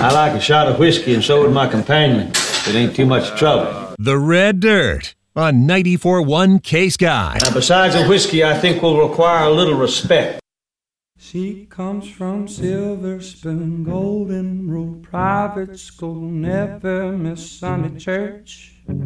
I like a shot of whiskey, and so would my companion. It ain't too much trouble. The Red Dirt on 94.1 K-Sky. Now, besides the whiskey, I think will require a little respect. She comes from Silver Spoon, Golden Rule Private School, never miss Sunday church.